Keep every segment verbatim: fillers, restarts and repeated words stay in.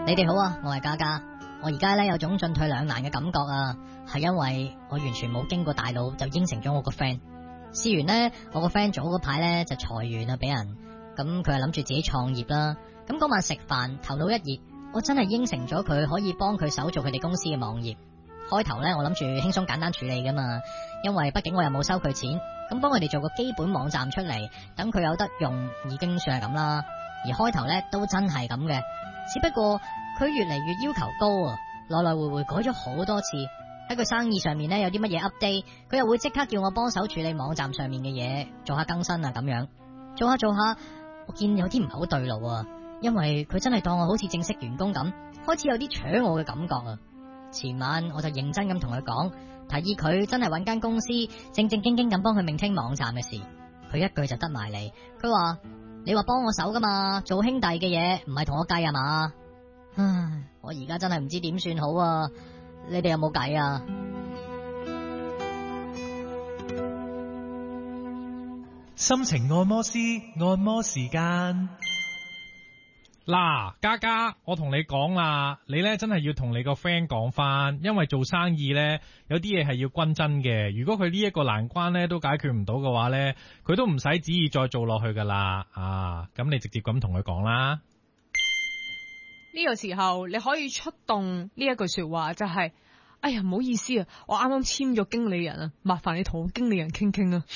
你哋好啊，我係嘉嘉。我而家咧有種進退兩難嘅感覺啊，係因為我完全冇經過大腦就應承咗我個 friend。試完呢，我個 friend 早嗰排咧就裁員啊，俾人咁佢係諗住自己創業啦。咁嗰晚食飯，頭腦一熱，我真係應承咗佢可以幫佢手做佢哋公司嘅網頁。開頭咧我諗住輕鬆簡單處理噶嘛，因為畢竟我又冇收佢錢，咁幫佢哋做個基本網站出嚟，等佢有得用已經算係咁啦。而開頭咧都真係咁嘅，只不過佢越嚟越要求高啊，來來回回改咗好多次。喺佢生意上面咧有啲乜嘢 update，佢又會即刻叫我幫手處理網站上面嘅嘢，做下更新啊咁樣。做下做下，我見有啲唔係好對路啊，因為佢真係當我好似正式員工咁，開始有啲搶我嘅感覺啊。前晚我就認真咁同佢講，提議佢真係搵間公司正正經經咁幫佢命聽網站嘅事。佢一句就得埋嚟，佢話你話幫我手噶嘛，做兄弟嘅嘢唔係同我計啊嘛。唉，我而家真係唔知點算好啊，你哋有冇計啊？ 心情按摩師按摩時間。 嗱，嘉嘉，我同你講啦，你咧真係要同你個 friend 講翻，因為做生意咧有啲嘢係要均真嘅。如果佢呢一個難關咧都解決唔到嘅話咧，佢都唔使旨意再做落去噶啦。啊，咁你直接咁同佢講啦。 呢個時候你可以出動呢一句說話，就係、是，哎呀，唔好意思啊，我啱啱簽咗經理人啊，麻煩你同我經理人傾傾啊。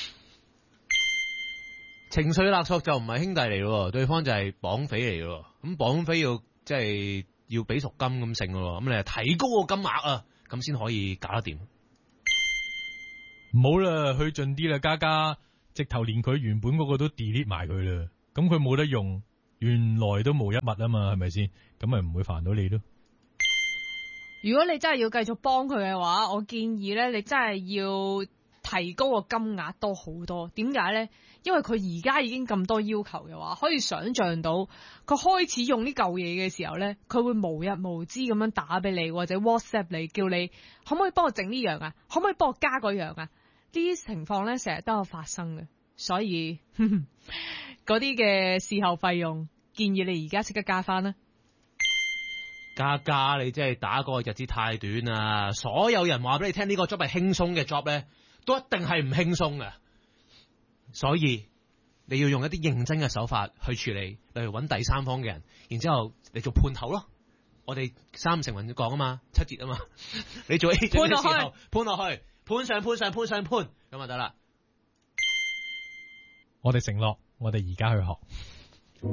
情緒勒索就唔係兄弟嚟咯，對方就係綁匪嚟咯。咁綁匪要即係要俾贖金咁剩咯，咁你係提高個金額啊，咁先可以搞得掂。 唔好啦，去盡啲啦，嘉嘉，直頭連佢原本嗰個都 delete 埋佢啦，咁佢冇得用，原來都無一物啊嘛，係咪先？咁咪唔會煩到你咯。 如果你真係要繼續幫佢嘅話，我建議咧，你真係要提高個金額多好多。點解咧？因為佢而家已經咁多要求嘅話，可以想象到佢開始用呢舊嘢嘅時候咧，佢會無日無之咁樣打俾你，或者 WhatsApp 你，叫你可唔可以幫我整呢樣啊？可唔可以幫我加嗰樣啊？呢啲情況咧成日都有發生嘅，所以嗰啲嘅事後費用，建議你而家即刻加翻啦。 嘉嘉，你真係打嗰個日子太短啊！所有人話俾你聽呢個 job 係輕鬆嘅 job 咧，都一定係唔輕鬆嘅。所以你要用一啲認真嘅手法去處理，例如揾第三方嘅人，然之後你做判頭咯。我哋三成云講啊嘛，七折啊嘛。你做 agent 嘅時候判落去，判上判上判上判，咁就得啦。 我哋承諾，我哋而家去學。